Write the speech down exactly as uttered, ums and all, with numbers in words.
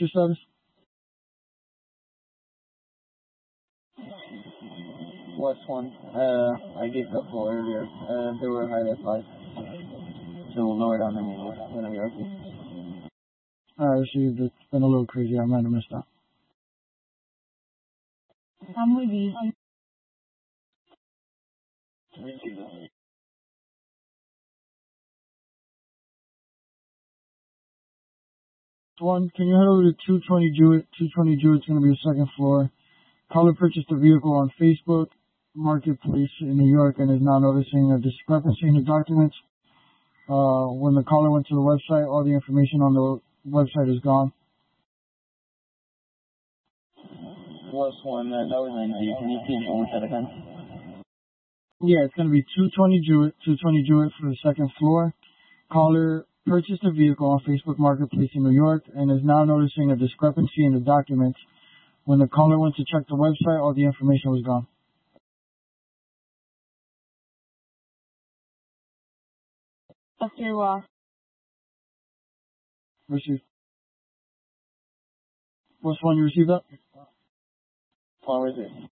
Your status? What's one? Uh, I gave the call earlier. Uh, they were high at five. So we'll lower down the music when I'm here. I received. It's been a little crazy. I might have missed out. I'm with you. One, can you head over to two twenty Jewett? two twenty Jewett's going to be the second floor. Caller purchased a vehicle on Facebook Marketplace in New York and is now noticing a discrepancy in the documents. Uh, when the caller went to the website, all the information on the website is gone. What's one? That, that was an idea. Can you please almost that again? Yeah, it's going to be two twenty Jewett, two twenty Jewett for the second floor. Caller purchased a vehicle on Facebook Marketplace in New York and is now noticing a discrepancy in the documents. When the caller went to check the website, all the information was gone. Doctor Ross. Received. What's one, you received that? What was it?